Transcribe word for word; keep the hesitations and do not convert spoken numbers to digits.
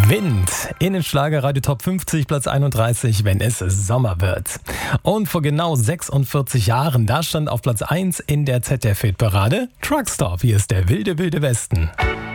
Wind in den Schlagerradio Top fünfzig, Platz einunddreißig, wenn es Sommer wird. Und vor genau sechsundvierzig Jahren, da stand auf Platz eins in der Z D F-Hitparade Truckstop. Hier ist der wilde, wilde Westen.